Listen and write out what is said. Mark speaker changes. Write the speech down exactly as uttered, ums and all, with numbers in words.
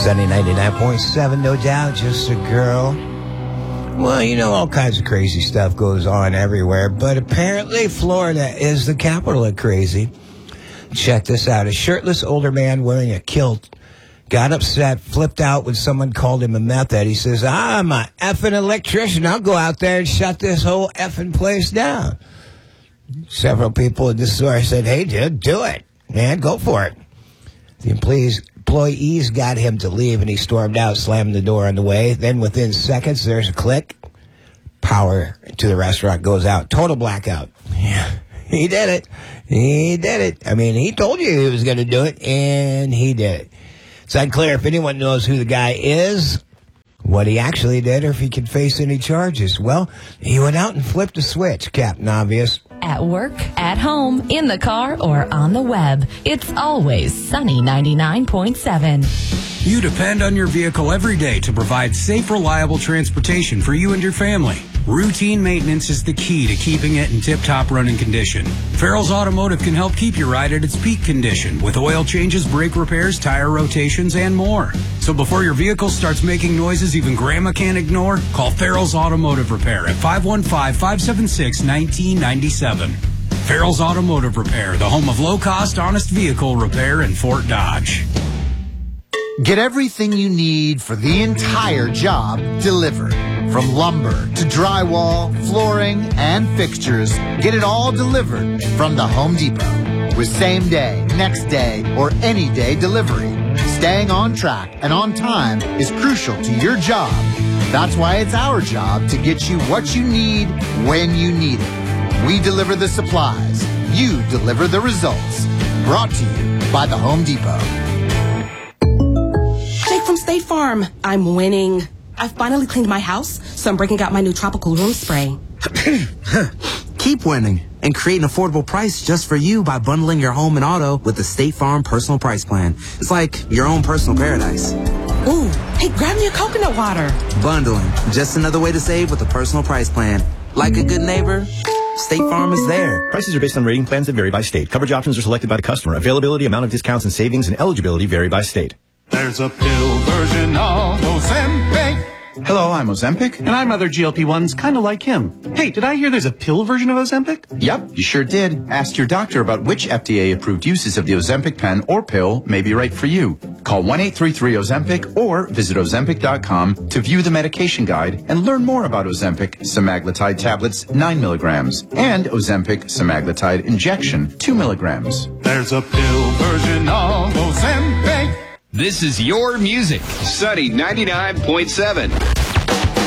Speaker 1: Sunny ninety-nine point seven, no doubt, just a girl. Well, you know, all kinds of crazy stuff goes on everywhere, but apparently Florida is the capital of crazy. Check this out. A shirtless older man wearing a kilt got upset, flipped out when someone called him a meth head. He says, I'm a effing electrician. I'll go out there and shut this whole effing place down. Several people in the store said, hey, dude, do it. Man, go for it. The employees, employees got him to leave, and he stormed out, slammed the door on the way. Then within seconds, there's a click. Power to the restaurant goes out. Total blackout. Yeah, he did it. He did it. I mean, he told you he was going to do it, and he did it. It's unclear if anyone knows who the guy is, what he actually did, or if he can face any charges. Well, he went out and flipped a switch, Captain Obvious.
Speaker 2: At work, at home, in the car, or on the web, it's always Sunny ninety-nine point seven.
Speaker 3: You depend on your vehicle every day to provide safe, reliable transportation for you and your family. Routine maintenance is the key to keeping it in tip-top running condition. Farrell's Automotive can help keep your ride at its peak condition with oil changes, brake repairs, tire rotations, and more. So before your vehicle starts making noises even Grandma can't ignore, call Farrell's Automotive Repair at five one five, five seven six, one nine nine seven. Farrell's Automotive Repair, the home of low-cost, honest vehicle repair in Fort Dodge.
Speaker 4: Get everything you need for the entire job delivered. From lumber to drywall, flooring, and fixtures, get it all delivered from the Home Depot. With same day, next day, or any day delivery. Staying on track and on time is crucial to your job. That's why it's our job to get you what you need when you need it. We deliver the supplies. You deliver the results. Brought to you by the Home Depot.
Speaker 5: Jake from State Farm. I'm winning. I finally cleaned my house, so I'm breaking out my new tropical room spray.
Speaker 6: Keep winning and create an affordable price just for you by bundling your home and auto with the State Farm Personal Price Plan. It's like your own personal paradise.
Speaker 5: Ooh, hey, grab me a coconut water.
Speaker 6: Bundling, just another way to save with a personal price plan. Like a good neighbor, State Farm is there.
Speaker 7: Prices are based on rating plans that vary by state. Coverage options are selected by the customer. Availability, amount of discounts and savings, and eligibility vary by state.
Speaker 8: There's a pill version of Ozempic.
Speaker 9: Hello, I'm Ozempic.
Speaker 10: And I'm other G L P ones kind of like him. Hey, did I hear there's a pill version of Ozempic?
Speaker 9: Yep, you sure did. Ask your doctor about which F D A-approved uses of the Ozempic pen or pill may be right for you. Call one eight three three Ozempic or visit Ozempic dot com to view the medication guide and learn more about Ozempic semaglutide tablets nine milligrams and Ozempic semaglutide injection two milligrams.
Speaker 8: There's a pill version of Ozempic.
Speaker 11: This is your music. Sunny ninety-nine point seven.